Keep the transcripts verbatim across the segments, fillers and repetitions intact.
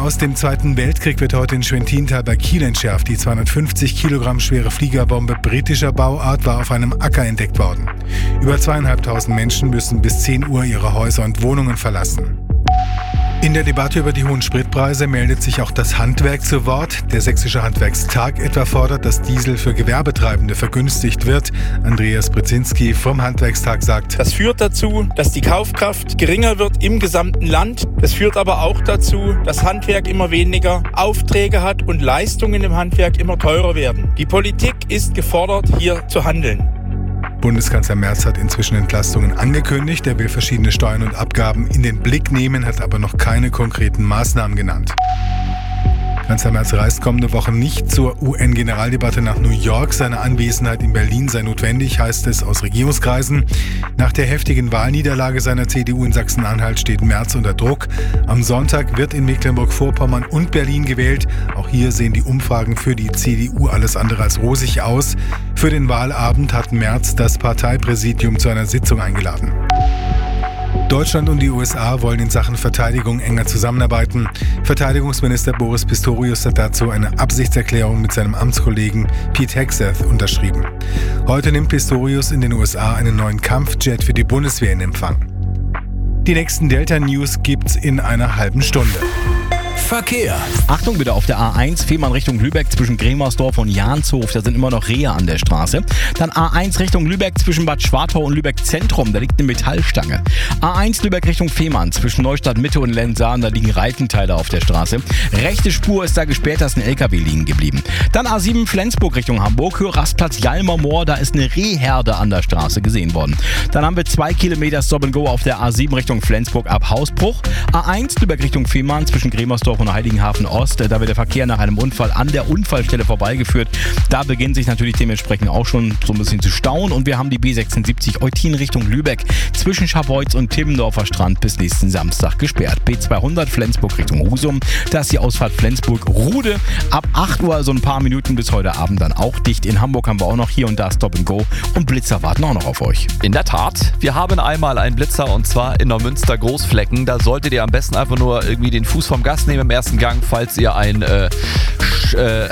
aus dem Zweiten Weltkrieg wird heute in Schwentintal bei Kiel entschärft. Die zweihundertfünfzig Kilogramm schwere Fliegerbombe britischer Bauart war auf einem Acker entdeckt worden. Über zweieinhalbtausend Menschen müssen bis zehn Uhr ihre Häuser und Wohnungen verlassen. In der Debatte über die hohen Spritpreise meldet sich auch das Handwerk zu Wort. Der Sächsische Handwerkstag etwa fordert, dass Diesel für Gewerbetreibende vergünstigt wird. Andreas Brzezinski vom Handwerkstag sagt: Das führt dazu, dass die Kaufkraft geringer wird im gesamten Land. Das führt aber auch dazu, dass Handwerk immer weniger Aufträge hat und Leistungen im Handwerk immer teurer werden. Die Politik ist gefordert, hier zu handeln. Bundeskanzler Merz hat inzwischen Entlastungen angekündigt. Er will verschiedene Steuern und Abgaben in den Blick nehmen, hat aber noch keine konkreten Maßnahmen genannt. Kanzler Merz reist kommende Woche nicht zur U N-Generaldebatte nach New York. Seine Anwesenheit in Berlin sei notwendig, heißt es aus Regierungskreisen. Nach der heftigen Wahlniederlage seiner C D U in Sachsen-Anhalt steht Merz unter Druck. Am Sonntag wird in Mecklenburg-Vorpommern und Berlin gewählt. Auch hier sehen die Umfragen für die C D U alles andere als rosig aus. Für den Wahlabend hat Merz das Parteipräsidium zu einer Sitzung eingeladen. Deutschland und die U S A wollen in Sachen Verteidigung enger zusammenarbeiten. Verteidigungsminister Boris Pistorius hat dazu eine Absichtserklärung mit seinem Amtskollegen Pete Hegseth unterschrieben. Heute nimmt Pistorius in den U S A einen neuen Kampfjet für die Bundeswehr in Empfang. Die nächsten Delta-News gibt's in einer halben Stunde. Verkehr. Achtung bitte auf der A eins, Fehmarn Richtung Lübeck zwischen Gremersdorf und Jahnshof, da sind immer noch Rehe an der Straße. Dann A eins Richtung Lübeck zwischen Bad Schwartau und Lübeck Zentrum, da liegt eine Metallstange. A eins Lübeck Richtung Fehmarn zwischen Neustadt Mitte und Lenzahn, da liegen Reifenteile auf der Straße. Rechte Spur ist da gesperrt, da ist ein L K W liegen geblieben. Dann A sieben Flensburg Richtung Hamburg, Rastplatz Jalmer Moor, da ist eine Rehherde an der Straße gesehen worden. Dann haben wir zwei Kilometer Stop and Go auf der A sieben Richtung Flensburg ab Hausbruch. A eins Lübeck Richtung Fehmarn zwischen Gremersdorf und Heiligenhafen Ost. Da wird der Verkehr nach einem Unfall an der Unfallstelle vorbeigeführt. Da beginnt sich natürlich dementsprechend auch schon so ein bisschen zu stauen. Und wir haben die B sechsundsiebzig Eutin Richtung Lübeck zwischen Scharbeutz und Timmendorfer Strand bis nächsten Samstag gesperrt. B zweihundert Flensburg Richtung Husum. Da ist die Ausfahrt Flensburg-Rude. Ab acht Uhr, also ein paar Minuten bis heute Abend dann auch dicht. In Hamburg haben wir auch noch hier und da Stop and Go. Und Blitzer warten auch noch auf euch. In der Tat. Wir haben einmal einen Blitzer und zwar in Neumünster Großflecken. Da solltet ihr am besten einfach nur irgendwie den Fuß vom Gas nehmen im ersten Gang, falls ihr ein äh, sch, äh,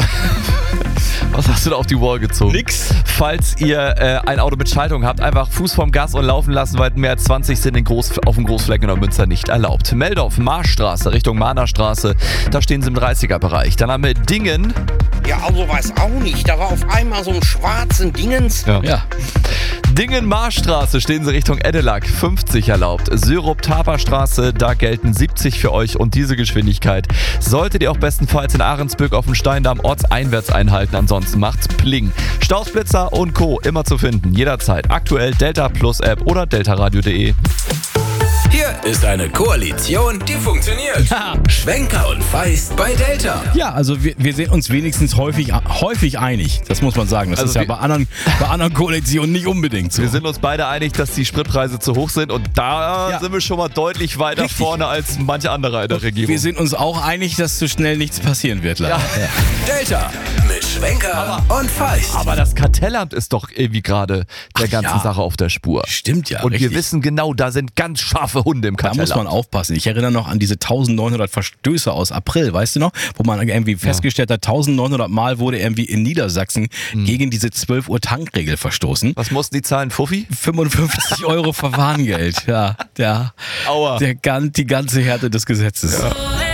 was hast du da auf die Wall gezogen? Nix. Falls ihr äh, ein Auto mit Schaltung habt, einfach Fuß vom Gas und laufen lassen, weil mehr als zwanzig sind in Groß, auf dem Großflecken in Münster nicht erlaubt. Meldorf, Marschstraße Richtung Mahnerstraße, da stehen sie im dreißiger-Bereich. Dann haben wir Dingen. Ja, also weiß auch nicht. Da war auf einmal so ein schwarzen Dingens. Ja. ja. Dingen-Marstraße stehen sie Richtung Edelag, fünfzig erlaubt. Syrup-Taper-Straße, da gelten siebzig für euch und diese Geschwindigkeit solltet ihr auch bestenfalls in Ahrensböck auf dem Steindamm ortseinwärts einhalten, ansonsten macht's Pling. Stausblitzer und Co. immer zu finden, jederzeit. Aktuell Delta Plus App oder deltaradio punkt de. Hier ist eine Koalition, die funktioniert. Ja. Schwenker und Feist bei Delta. Ja, also wir, wir sind uns wenigstens häufig, häufig einig. Das muss man sagen. Das also ist ja bei anderen, bei anderen Koalitionen nicht unbedingt so. Wir sind uns beide einig, dass die Spritpreise zu hoch sind und da ja. sind wir schon mal deutlich weiter Richtig. vorne als manche andere in der Regierung. Wir sind uns auch einig, dass so schnell nichts passieren wird, leider. Ja. Ja. Delta mit Schwenker aber, und Feist. Aber das Kartellamt ist doch irgendwie gerade der Ach ganzen ja. Sache auf der Spur. Stimmt ja, Und richtig. wir wissen genau, da sind ganz scharfe Hunde im Da Kartellamt. muss man aufpassen. Ich erinnere noch an diese neunzehnhundert Verstöße aus April, weißt du noch? Wo man irgendwie festgestellt hat, neunzehnhundert Mal wurde irgendwie in Niedersachsen mhm. gegen diese zwölf Uhr Tankregel verstoßen. Was mussten die zahlen, Fuffi? fünfundfünfzig Euro Verwarngeld. Ja, der, Aua. der, die ganze Härte des Gesetzes. Ja.